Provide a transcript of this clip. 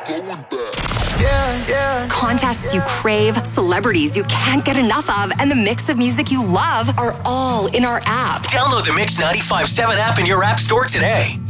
Contests you crave, celebrities you can't get enough of, and the mix of music you love are all in our app. Download the Mix 95.7 app in your app store today.